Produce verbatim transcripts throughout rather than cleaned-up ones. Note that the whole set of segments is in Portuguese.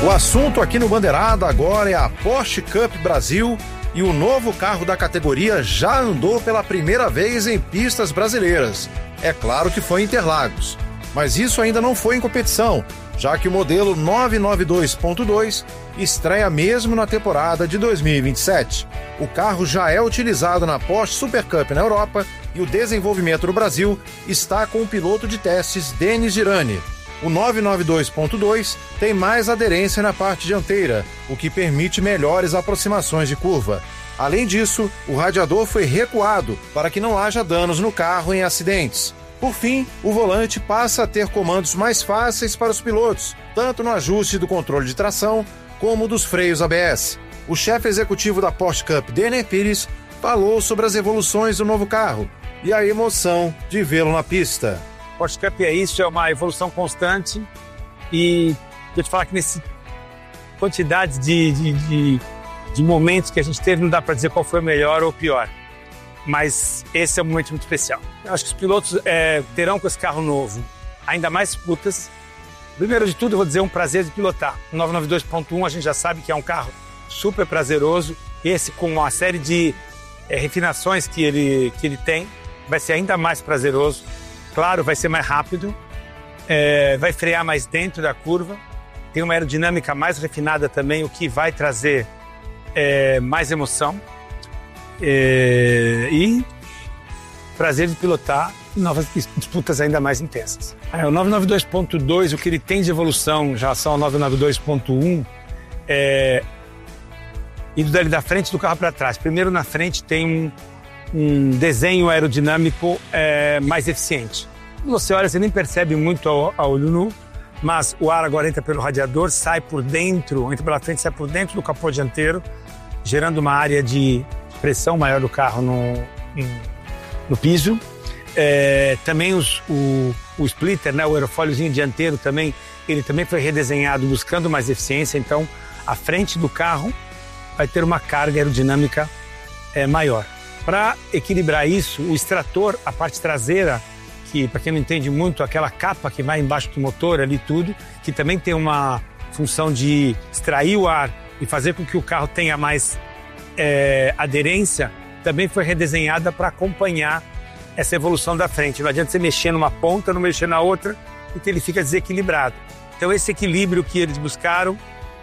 O assunto aqui no Bandeirada agora é a Porsche Cup Brasil e o novo carro da categoria já andou pela primeira vez em pistas brasileiras. É claro que foi em Interlagos, mas isso ainda não foi em competição, já que o modelo novecentos e noventa e dois ponto dois estreia mesmo na temporada de dois mil e vinte e sete. O carro já é utilizado na Porsche Super Cup na Europa e o desenvolvimento no Brasil está com o piloto de testes Denis Girani. O novecentos e noventa e dois ponto dois tem mais aderência na parte dianteira, o que permite melhores aproximações de curva. Além disso, o radiador foi recuado para que não haja danos no carro em acidentes. Por fim, o volante passa a ter comandos mais fáceis para os pilotos, tanto no ajuste do controle de tração como dos freios A B S. O chefe executivo da Porsche Cup, Denner Pires, falou sobre as evoluções do novo carro e a emoção de vê-lo na pista. Porsche Cup é isso, é uma evolução constante e eu te falar que nesse quantidade de, de, de, de momentos que a gente teve, não dá para dizer qual foi o melhor ou o pior, mas esse é um momento muito especial. Eu acho que os pilotos é, terão com esse carro novo ainda mais disputas. Primeiro de tudo, eu vou dizer um prazer de pilotar. O novecentos e noventa e dois ponto um a gente já sabe que é um carro super prazeroso, esse com uma série de é, refinações que ele, que ele tem, vai ser ainda mais prazeroso. Claro, vai ser mais rápido, é, vai frear mais dentro da curva, tem uma aerodinâmica mais refinada também, o que vai trazer é, mais emoção é, e prazer de pilotar novas disputas ainda mais intensas. É, o novecentos e noventa e dois ponto dois, o que ele tem de evolução em relação ao novecentos e noventa e dois ponto um é indo dali da frente do carro para trás. Primeiro, na frente tem um um desenho aerodinâmico é, mais eficiente. Você olha, você nem percebe muito ao, ao olho nu, mas o ar agora entra pelo radiador, sai por dentro, entra pela frente, sai por dentro do capô dianteiro, gerando uma área de pressão maior do carro no, no piso. É, também os, o, o splitter, né, o aerofóliozinho dianteiro também, ele também foi redesenhado buscando mais eficiência, então a frente do carro vai ter uma carga aerodinâmica é, maior. Para equilibrar isso, o extrator, a parte traseira, que para quem não entende muito, aquela capa que vai embaixo do motor ali tudo, que também tem uma função de extrair o ar e fazer com que o carro tenha mais é, aderência, também foi redesenhada para acompanhar essa evolução da frente. Não adianta você mexer numa ponta, não mexer na outra, porque ele fica desequilibrado. Então esse equilíbrio que eles buscaram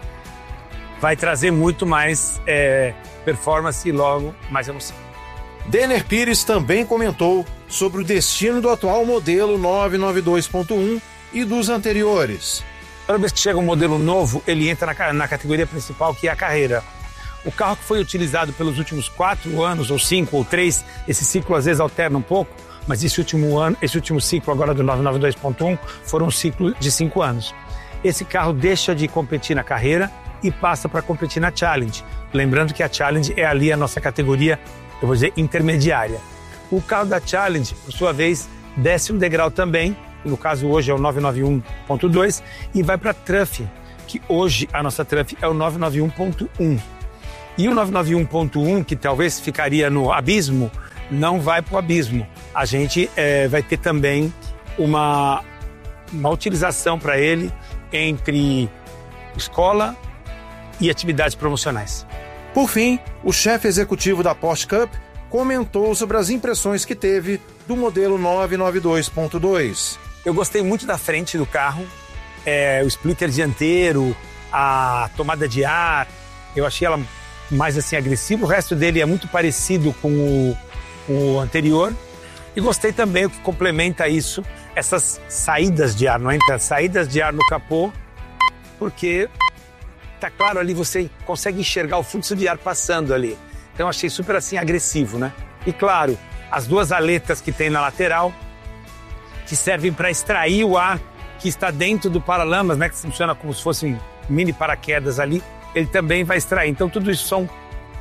vai trazer muito mais é, performance e logo mais emoção. Denner Pires também comentou sobre o destino do atual modelo novecentos e noventa e dois ponto um e dos anteriores. Toda vez que chega um modelo novo, ele entra na, na categoria principal, que é a carreira. O carro que foi utilizado pelos últimos quatro anos, ou cinco, ou três, esse ciclo às vezes alterna um pouco, mas esse último, ano, esse último ciclo agora do novecentos e noventa e dois ponto um foram um ciclo de cinco anos. Esse carro deixa de competir na carreira e passa para competir na Challenge. Lembrando que a Challenge é ali a nossa categoria, eu vou dizer, intermediária. O carro da Challenge, por sua vez, desce um degrau também, no caso hoje é o novecentos e noventa e um ponto dois, e vai para a Truff, que hoje a nossa Truff é o novecentos e noventa e um ponto um. E o novecentos e noventa e um ponto um, que talvez ficaria no abismo, não vai para o abismo. A gente é, vai ter também uma, uma utilização para ele entre escola e atividades promocionais. Por fim, o chefe executivo da Porsche Cup comentou sobre as impressões que teve do modelo novecentos e noventa e dois ponto dois. Eu gostei muito da frente do carro, é, o splitter dianteiro, a tomada de ar, eu achei ela mais assim agressiva. O resto dele é muito parecido com o, o anterior. E gostei também, o que complementa isso, essas saídas de ar, não é? Saídas de ar no capô, porque tá claro ali, você consegue enxergar o fluxo de ar passando ali. Então achei super assim agressivo, né? E claro, as duas aletas que tem na lateral, que servem para extrair o ar que está dentro do paralamas, né? Que funciona como se fossem mini paraquedas ali, ele também vai extrair. Então tudo isso são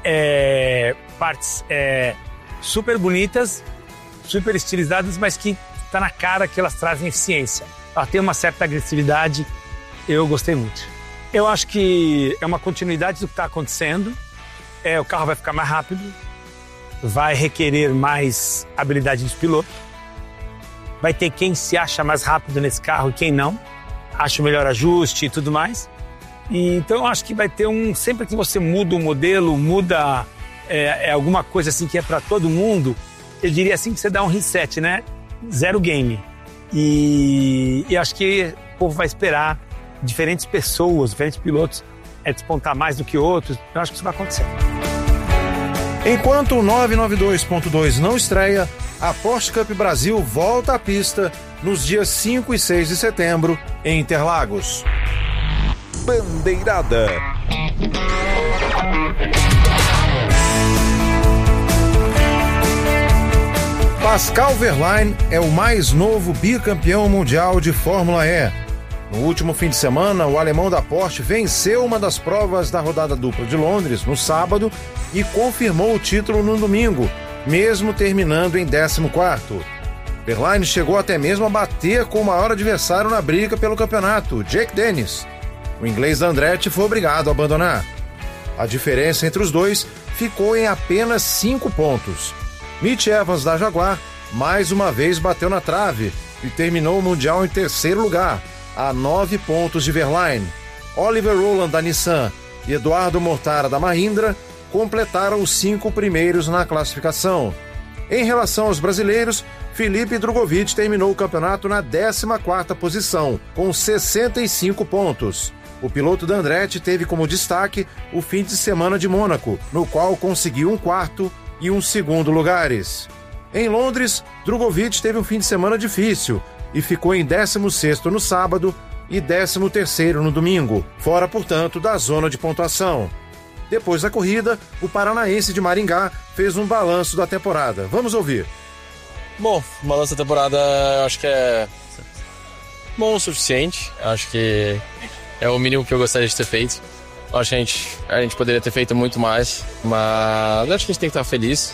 é, partes é, super bonitas, super estilizadas, mas que está na cara que elas trazem eficiência. Ela tem uma certa agressividade, eu gostei muito. Eu acho que é uma continuidade do que está acontecendo. É, o carro vai ficar mais rápido, vai requerer mais habilidade dos pilotos, vai ter quem se acha mais rápido nesse carro e quem não, acha o melhor ajuste e tudo mais. E, então eu acho que vai ter um... Sempre que você muda o modelo, muda é, é alguma coisa assim que é para todo mundo, eu diria assim que você dá um reset, né? Zero game. E, e acho que o povo vai esperar diferentes pessoas, diferentes pilotos é despontar mais do que outros. Eu acho que isso vai acontecer. Enquanto o novecentos e noventa e dois ponto dois não estreia, a Porsche Cup Brasil volta à pista nos dias cinco e seis de setembro em Interlagos. Bandeirada. Pascal Wehrlein é o mais novo bicampeão mundial de Fórmula E. No último fim de semana, o alemão da Porsche venceu uma das provas da rodada dupla de Londres no sábado e confirmou o título no domingo, mesmo terminando em décimo quarto. Wehrlein chegou até mesmo a bater com o maior adversário na briga pelo campeonato, Jake Dennis. O inglês Andretti foi obrigado a abandonar. A diferença entre os dois ficou em apenas cinco pontos. Mitch Evans da Jaguar mais uma vez bateu na trave e terminou o Mundial em terceiro lugar, a nove pontos de Wehrlein. Oliver Rowland da Nissan e Eduardo Mortara da Mahindra completaram os cinco primeiros na classificação. Em relação aos brasileiros, Felipe Drugovich terminou o campeonato na décima quarta posição, com sessenta e cinco pontos. O piloto da Andretti teve como destaque o fim de semana de Mônaco, no qual conseguiu um quarto e um segundo lugares. Em Londres, Drugovich teve um fim de semana difícil e ficou em décimo sexto no sábado e décimo terceiro no domingo, fora, portanto, da zona de pontuação. Depois da corrida, o paranaense de Maringá fez um balanço da temporada. Vamos ouvir. Bom, o balanço da temporada eu acho que é bom o suficiente. Acho que é o mínimo que eu gostaria de ter feito. Acho que a gente, a gente poderia ter feito muito mais, mas acho que a gente tem que estar feliz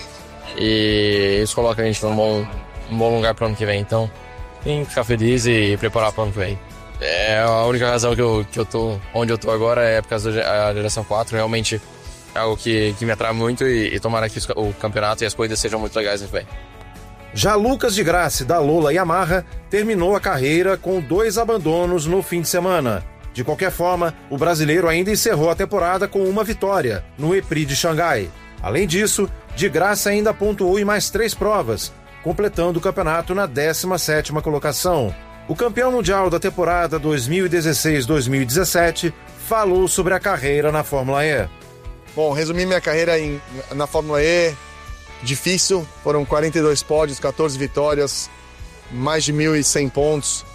e isso coloca a gente num bom, num bom lugar para o ano que vem. Então, tem que ficar feliz e preparar para o ano que vem. É a única razão que eu, que eu tô onde eu tô agora é por causa da geração quatro. Realmente é algo que, que me atrai muito e, e tomara que o campeonato e as coisas sejam muito legais no que vem. Já Lucas de Grassi, da Lola Yamaha, terminou a carreira com dois abandonos no fim de semana. De qualquer forma, o brasileiro ainda encerrou a temporada com uma vitória, no E-Prix de Xangai. Além disso, de Grassi ainda pontuou em mais três provas, completando o campeonato na décima sétima colocação. O campeão mundial da temporada dois mil e dezesseis dois mil e dezessete falou sobre a carreira na Fórmula E. Bom, resumir minha carreira em, na Fórmula E, difícil, foram quarenta e dois pódios, quatorze vitórias, mais de mil e cem pontos,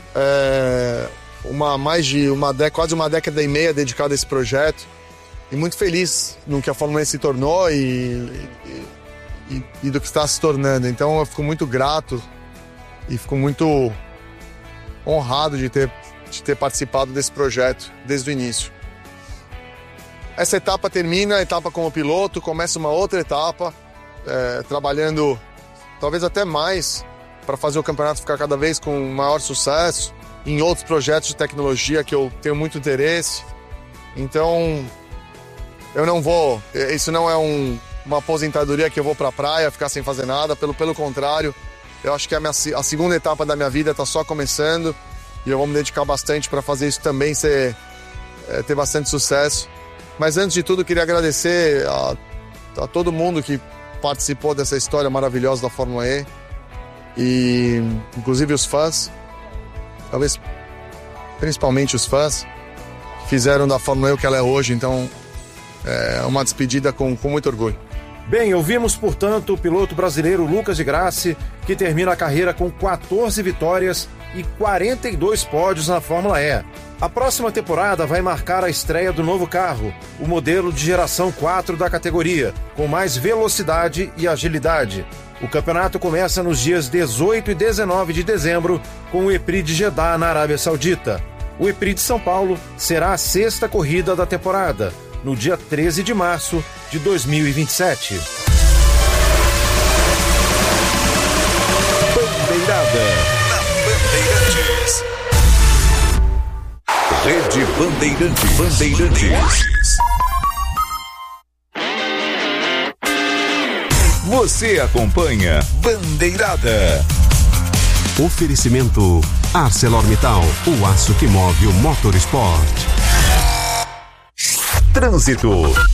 é, uma, mais de uma década, quase uma década e meia dedicada a esse projeto, e muito feliz no que a Fórmula E se tornou e, e, e, e do que está se tornando. Então eu fico muito grato e fico muito honrado de ter, de ter participado desse projeto desde o início. Essa etapa termina, a etapa como piloto, começa uma outra etapa, é, trabalhando talvez até mais para fazer o campeonato ficar cada vez com maior sucesso, em outros projetos de tecnologia que eu tenho muito interesse. Então, eu não vou, isso não é um, uma aposentadoria que eu vou para a praia, ficar sem fazer nada, pelo, pelo contrário, eu acho que a, minha, a segunda etapa da minha vida está só começando e eu vou me dedicar bastante para fazer isso também ser, é, ter bastante sucesso. Mas antes de tudo, eu queria agradecer a, a todo mundo que participou dessa história maravilhosa da Fórmula E e inclusive os fãs, talvez principalmente os fãs, que fizeram da Fórmula E o que ela é hoje. Então é uma despedida com, com muito orgulho. Bem, ouvimos, portanto, o piloto brasileiro Lucas de Grassi, que termina a carreira com quatorze vitórias e quarenta e dois pódios na Fórmula E. A próxima temporada vai marcar a estreia do novo carro, o modelo de geração quatro da categoria, com mais velocidade e agilidade. O campeonato começa nos dias dezoito e dezenove de dezembro com o E-Prix de Jeddah, na Arábia Saudita. O E-Prix de São Paulo será a sexta corrida da temporada, no dia treze de março de dois mil e vinte e sete. Bandeirada na Bandeirantes. Rede Bandeirantes. Bandeirantes. Você acompanha Bandeirada. Oferecimento ArcelorMittal, o aço que move o motorsport. Trânsito.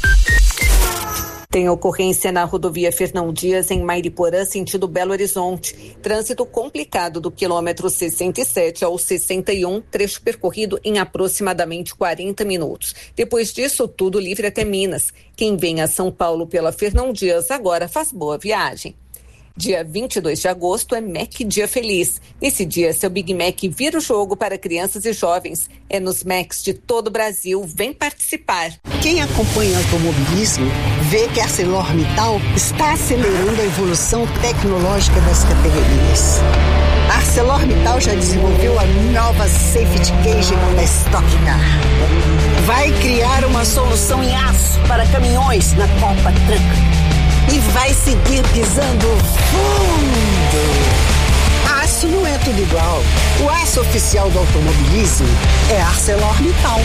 Tem ocorrência na rodovia Fernão Dias, em Mairiporã, sentido Belo Horizonte. Trânsito complicado do quilômetro sessenta e sete ao sessenta e um, trecho percorrido em aproximadamente quarenta minutos. Depois disso, tudo livre até Minas. Quem vem a São Paulo pela Fernão Dias agora faz boa viagem. Dia vinte e dois de agosto é Mac Dia Feliz. Nesse dia, seu Big Mac vira o jogo para crianças e jovens. É nos Macs de todo o Brasil. Vem participar. Quem acompanha o automobilismo vê que a ArcelorMittal está acelerando a evolução tecnológica das categorias. A ArcelorMittal já desenvolveu a nova Safety Cage da Stock Car. Vai criar uma solução em aço para caminhões na Copa Truck. E vai seguir pisando fundo. Aço não é tudo igual. O aço oficial do automobilismo é ArcelorMittal.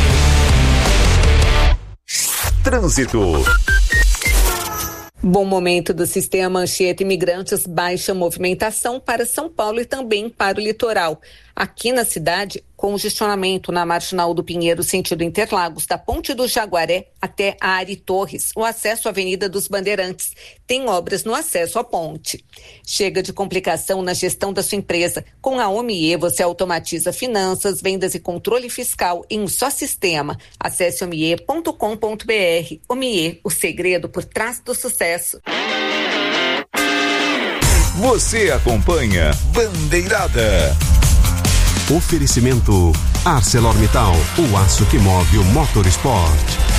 Trânsito. Bom momento do sistema Anchieta Imigrantes, baixa movimentação para São Paulo e também para o litoral. Aqui na cidade, congestionamento na Marginal do Pinheiro, sentido Interlagos, da Ponte do Jaguaré até a Ari Torres, o acesso à Avenida dos Bandeirantes. Tem obras no acesso à ponte. Chega de complicação na gestão da sua empresa. Com a Omie, você automatiza finanças, vendas e controle fiscal em um só sistema. Acesse omie ponto com ponto br. Omie, o segredo por trás do sucesso. Você acompanha Bandeirada. Oferecimento ArcelorMittal, o aço que move o motorsport.